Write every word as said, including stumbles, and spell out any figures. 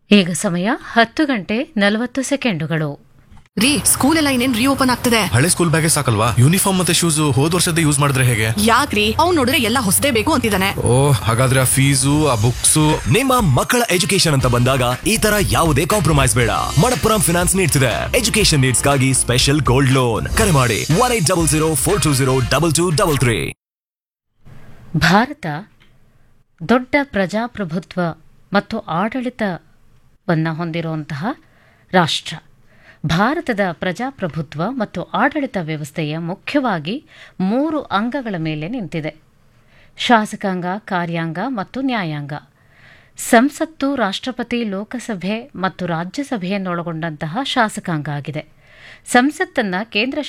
ಈಗ ಸಮಯ ಹತ್ತು ಗಂಟೆ ನಲವತ್ತು ಸೆಕೆಂಡುಗಳು. ರೀ, ಸ್ಕೂಲ್ ಎಲ್ಲ ಇನ್ನೇನ್ ರೀಓಪನ್ ಆಗ್ತದೆ. ಹಳೆ ಸ್ಕೂಲ್ ಬ್ಯಾಗೇ ಸಾಕಲ್ವಾ? ಯೂನಿಫಾರ್ಮ್ ಮತ್ತೆ ಶೂಸ್ ಹೋದ್ ವರ್ಷದ ಯೂಸ್ ಮಾಡಿದ್ರೆ ಹೇಗೆ? ಯಾಕ್ರಿ, ಅವ್ನ್ ನೋಡಿದ್ರೆ ಎಲ್ಲ ಹೊಸದೇ ಬೇಕು ಅಂತಿದ್ದಾನೆ. ಓ, ಹಾಗಾದ್ರೆ ಆ ಫೀಸು ಆ ಬುಕ್ಸ್. ನಿಮ್ಮ ಮಕ್ಕಳ ಎಜುಕೇಶನ್ ಅಂತ ಬಂದಾಗ ಈ ತರ ಯಾವುದೇ ಕಾಂಪ್ರಮೈಸ್ ಬೇಡ. ಮಣಪ್ಪುರಂ ಫಿನಾನ್ಸ್ ನೀಡ್ತಿದೆ ಎಜುಕೇಶನ್ ನೀಡ್ಸ್ ಗಾಗಿ ಸ್ಪೆಷಲ್ ಗೋಲ್ಡ್ ಲೋನ್. ಕರೆ ಮಾಡಿ one eight double zero four two zero double two double three. Bharat ದೊಡ್ಡ ಪ್ರಜಾಪ್ರಭುತ್ವ ಮತ್ತು ಆಡಳಿತವನ್ನು ಹೊಂದಿರುವಂತಹ ರಾಷ್ಟ್ರ. ಭಾರತದ ಪ್ರಜಾಪ್ರಭುತ್ವ ಮತ್ತು ಆಡಳಿತ ವ್ಯವಸ್ಥೆಯ ಮುಖ್ಯವಾಗಿ ಮೂರು ಅಂಗಗಳ ಮೇಲೆ ನಿಂತಿದೆ: ಶಾಸಕಾಂಗ, ಕಾರ್ಯಾಂಗ ಮತ್ತು ನ್ಯಾಯಾಂಗ. ಸಂಸತ್ತು ರಾಷ್ಟ್ರಪತಿ, ಲೋಕಸಭೆ ಮತ್ತು ರಾಜ್ಯಸಭೆಯನ್ನೊಳಗೊಂಡಂತಹ ಶಾಸಕಾಂಗ ಆಗಿದೆ. ಸಂಸತ್ತನ್ನು ಕೇಂದ್ರ